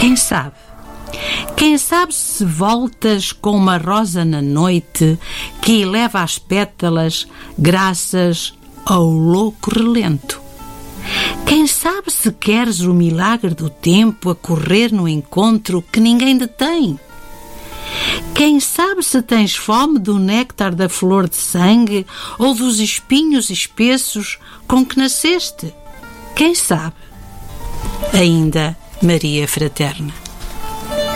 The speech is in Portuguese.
Quem sabe? Quem sabe se voltas com uma rosa na noite que eleva as pétalas graças ao louco relento? Quem sabe se queres o milagre do tempo a correr no encontro que ninguém detém? Quem sabe se tens fome do néctar da flor de sangue ou dos espinhos espessos com que nasceste? Quem sabe? Ainda Maria Fraterna.